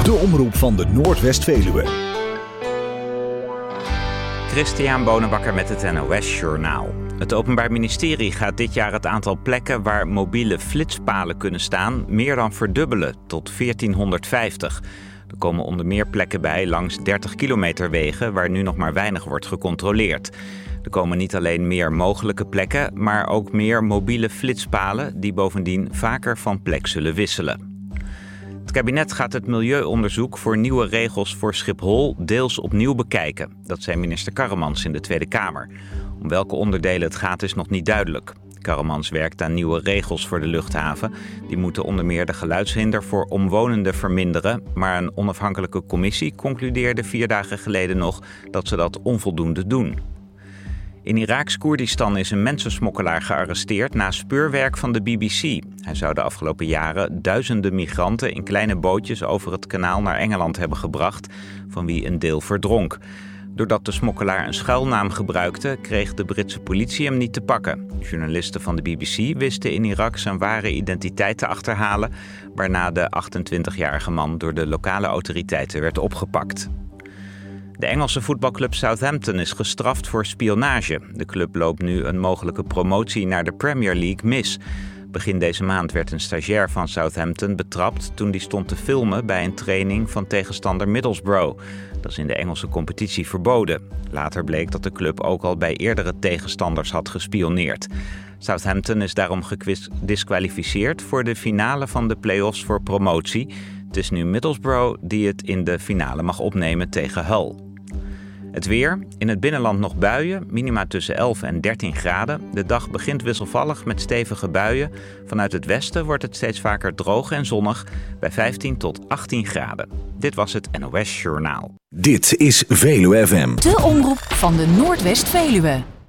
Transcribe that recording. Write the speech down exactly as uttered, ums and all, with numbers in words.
De omroep van de Noordwest-Veluwe. Christian Bonenbakker met het N O S Journaal. Het Openbaar Ministerie gaat dit jaar het aantal plekken waar mobiele flitspalen kunnen staan meer dan verdubbelen, tot veertienhonderdvijftig. Er komen onder meer plekken bij langs dertig kilometer wegen waar nu nog maar weinig wordt gecontroleerd. Er komen niet alleen meer mogelijke plekken, maar ook meer mobiele flitspalen die bovendien vaker van plek zullen wisselen. Het kabinet gaat het milieuonderzoek voor nieuwe regels voor Schiphol deels opnieuw bekijken. Dat zei minister Karremans in de Tweede Kamer. Om welke onderdelen het gaat is nog niet duidelijk. Karremans werkt aan nieuwe regels voor de luchthaven. Die moeten onder meer de geluidshinder voor omwonenden verminderen. Maar een onafhankelijke commissie concludeerde vier dagen geleden nog dat ze dat onvoldoende doen. In Iraaks Koerdistan is een mensensmokkelaar gearresteerd na speurwerk van de B B C. Hij zou de afgelopen jaren duizenden migranten in kleine bootjes over het kanaal naar Engeland hebben gebracht, van wie een deel verdronk. Doordat de smokkelaar een schuilnaam gebruikte, kreeg de Britse politie hem niet te pakken. Journalisten van de B B C wisten in Irak zijn ware identiteit te achterhalen, waarna de achtentwintigjarige man door de lokale autoriteiten werd opgepakt. De Engelse voetbalclub Southampton is gestraft voor spionage. De club loopt nu een mogelijke promotie naar de Premier League mis. Begin deze maand werd een stagiair van Southampton betrapt toen die stond te filmen bij een training van tegenstander Middlesbrough. Dat is in de Engelse competitie verboden. Later bleek dat de club ook al bij eerdere tegenstanders had gespioneerd. Southampton is daarom gediskwalificeerd voor de finale van de play-offs voor promotie. Het is nu Middlesbrough die het in de finale mag opnemen tegen Hull. Het weer. In het binnenland nog buien, minima tussen elf en dertien graden. De dag begint wisselvallig met stevige buien. Vanuit het westen wordt het steeds vaker droog en zonnig bij vijftien tot achttien graden. Dit was het N O S Journaal. Dit is Veluwe F M. De omroep van de Noordwest-Veluwe.